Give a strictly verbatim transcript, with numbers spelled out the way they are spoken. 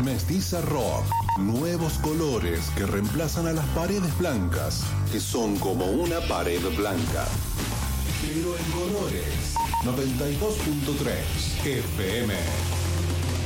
Mestiza Rock. Nuevos colores que reemplazan a las paredes blancas, que son como una pared blanca. Pero en colores. noventa y dos punto tres F M.